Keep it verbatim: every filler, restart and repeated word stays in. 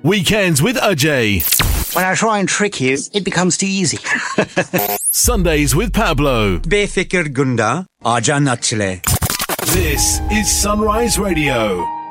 Weekends with Ajay. When I try and trick you, it becomes too easy. Sundays with Pablo. बेफिक्र गुंडा आजा नच ले. This is Sunrise Radio.